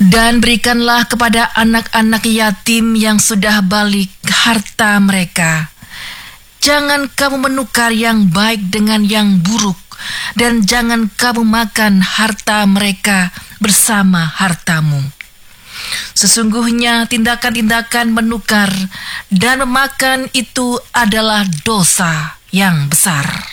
Dan berikanlah kepada anak-anak yatim yang sudah balik harta mereka. Jangan kamu menukar yang baik dengan yang buruk, dan jangan kamu makan harta mereka bersama hartamu. Sesungguhnya tindakan-tindakan menukar dan memakan itu adalah dosa yang besar.